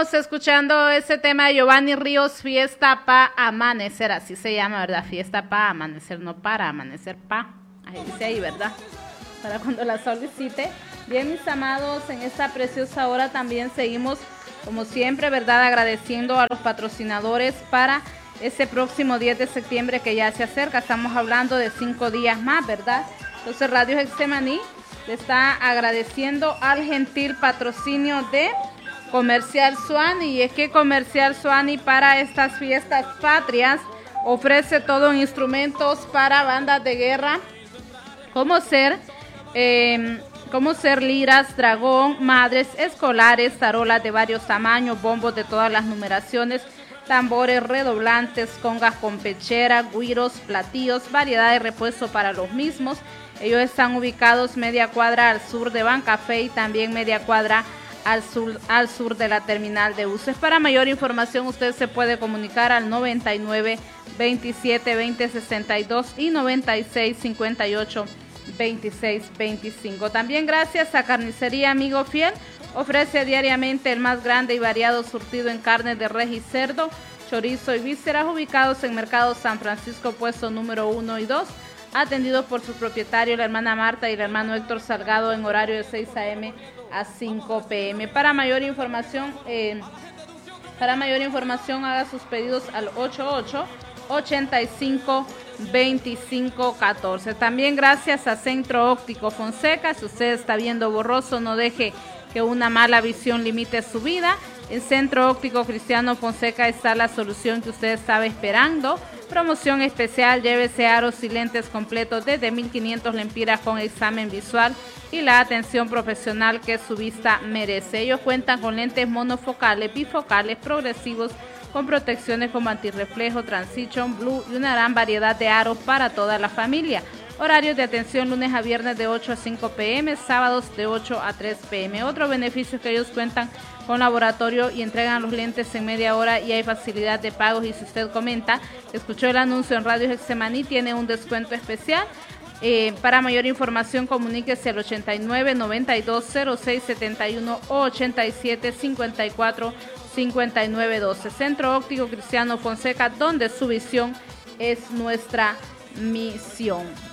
estábamos escuchando ese tema de Giovanni Ríos, Fiesta pa' Amanecer, así se llama, ¿verdad? Fiesta pa' Amanecer, no para amanecer, ahí dice ahí, ¿verdad? Para cuando la solicite. Bien, mis amados, en esta preciosa hora también seguimos, como siempre, ¿verdad? Agradeciendo a los patrocinadores para ese próximo 10 de septiembre que ya se acerca. Estamos hablando de 5 días más, ¿verdad? Entonces, Radio Getsemaní le está agradeciendo al gentil patrocinio de Comercial Suani, y es que Comercial Suani para estas fiestas patrias ofrece todo en instrumentos para bandas de guerra, como ser liras, dragón, madres, escolares, tarolas de varios tamaños, bombos de todas las numeraciones, tambores, redoblantes, congas con pechera, güiros, platillos, variedad de repuesto para los mismos. Ellos están ubicados media cuadra al sur de Bancafé y también media cuadra al sur de la terminal de buses. Para mayor información usted se puede comunicar al 99 27 20 62 y 96 58 26 25. También gracias a Carnicería Amigo Fiel, ofrece diariamente el más grande y variado surtido en carne de res y cerdo, chorizo y vísceras, ubicados en Mercado San Francisco, puesto número 1 y 2, atendidos por su propietario, la hermana Marta y el hermano Héctor Salgado, en horario de 6 a.m. a 5 p.m. Para mayor información haga sus pedidos al 88-85-25-14. También gracias a Centro Óptico Fonseca. Si usted está viendo borroso, no deje que una mala visión limite su vida. En Centro Óptico Cristiano Fonseca está la solución que usted estaba esperando. Promoción especial, llévese aros y lentes completos desde 1.500 lempiras con examen visual y la atención profesional que su vista merece. Ellos cuentan con lentes monofocales, bifocales, progresivos, con protecciones como antirreflejo, transition, blue y una gran variedad de aros para toda la familia. Horarios de atención lunes a viernes de 8 a 5 p.m., sábados de 8 a 3 p.m. Otro beneficio es que ellos cuentan con laboratorio y entregan los lentes en media hora y hay facilidad de pagos. Y si usted comenta, escuchó el anuncio en Radio Getsemaní, tiene un descuento especial. Para mayor información comuníquese al 89 92 06 71 o 87 54 59 12. Centro Óptico Cristiano Fonseca, donde su visión es nuestra misión.